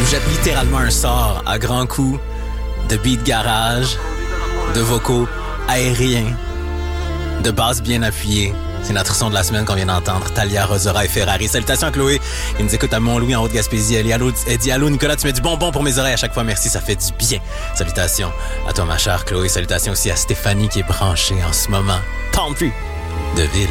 jette littéralement un sort à grands coups de beat garage, de vocaux aériens, de basses bien appuyées. C'est notre son de la semaine qu'on vient d'entendre, Talia, Rosera et Ferrari. Salutations à Chloé, qui nous écoute à Mont-Louis en Haute-Gaspésie. Elle dit allô Nicolas, tu mets du bonbon pour mes oreilles à chaque fois, merci, ça fait du bien. Salutations à toi ma chère Chloé, salutations aussi à Stéphanie qui est branchée en ce moment. Tant plus de ville.